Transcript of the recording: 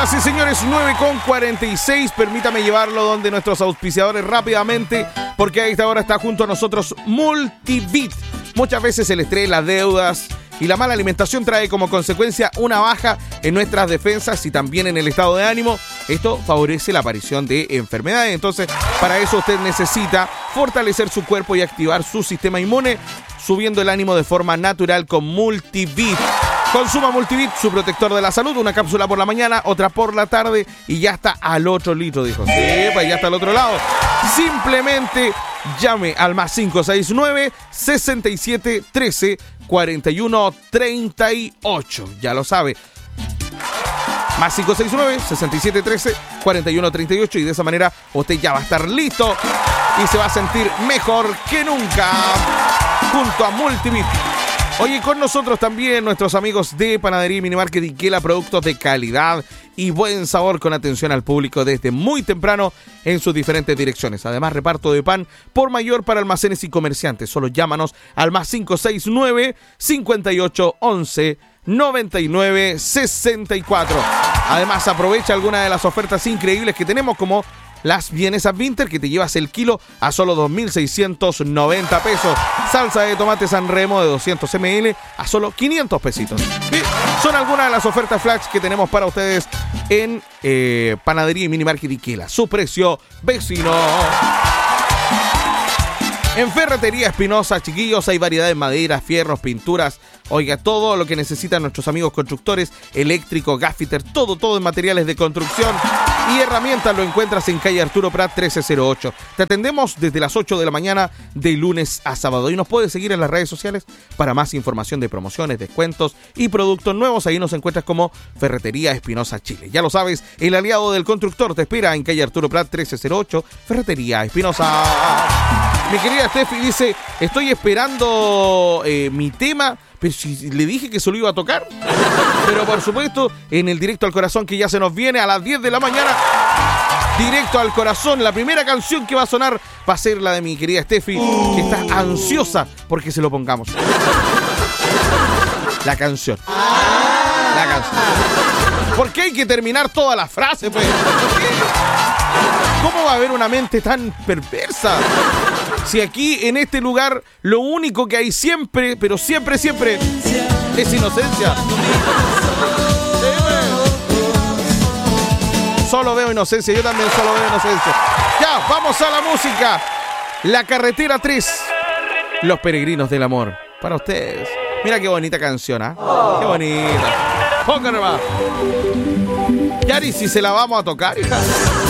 Señoras y señores, 9:46. Permítame llevarlo donde nuestros auspiciadores rápidamente, porque a esta hora está junto a nosotros Multivit. Muchas veces el estrés, las deudas y la mala alimentación trae como consecuencia una baja en nuestras defensas y también en el estado de ánimo. Esto favorece la aparición de enfermedades. Entonces, para eso usted necesita fortalecer su cuerpo y activar su sistema inmune, subiendo el ánimo de forma natural con Multivit. Consuma Multivit, su protector de la salud, una cápsula por la mañana, otra por la tarde y ya está al otro litro, dijo. Sí, pues ya está al otro lado. Simplemente llame al más 569-6713-4138. Ya lo sabe. Más 569-6713-4138 y de esa manera usted ya va a estar listo y se va a sentir mejor que nunca junto a Multivit. Oye, con nosotros también nuestros amigos de Panadería y Minimarket Diquela, productos de calidad y buen sabor con atención al público desde muy temprano en sus diferentes direcciones. Además, reparto de pan por mayor para almacenes y comerciantes. Solo llámanos al más 569-5811-9964. Además, aprovecha alguna de las ofertas increíbles que tenemos, como las vienesas Vinter, que te llevas el kilo a solo 2.690 pesos. Salsa de tomate San Remo de 200 ml a solo 500 pesitos. Sí, son algunas de las ofertas flash que tenemos para ustedes en Panadería y Minimarket Diquela. Su precio vecino. En Ferretería Espinosa, chiquillos, hay variedad de maderas, fierros, pinturas. Oiga, todo lo que necesitan nuestros amigos constructores, eléctricos, gaffiter, todo en materiales de construcción y herramientas lo encuentras en calle Arturo Prat 1308. Te atendemos desde las 8 de la mañana de lunes a sábado y nos puedes seguir en las redes sociales para más información de promociones, descuentos y productos nuevos. Ahí nos encuentras como Ferretería Espinosa Chile. Ya lo sabes, el aliado del constructor te espera en calle Arturo Prat 1308, Ferretería Espinosa. Mi querida Steffi dice, estoy esperando mi tema, pero si le dije que se lo iba a tocar. Pero por supuesto, en el Directo al Corazón que ya se nos viene a las 10 de la mañana. Directo al Corazón, la primera canción que va a sonar va a ser la de mi querida Steffi, que está ansiosa porque se lo pongamos. La canción. La canción. ¿Por qué hay que terminar toda la frase, pues? ¿Cómo va a haber una mente tan perversa? Si aquí, en este lugar, lo único que hay siempre, pero siempre, es inocencia. Solo veo inocencia, yo también solo veo inocencia. Ya, vamos a la música. La Carretera 3. Los Peregrinos del Amor. Para ustedes. Mira qué bonita canción, ¿ah? Qué bonita. Póngale más. Yari, si se la vamos a tocar, hija.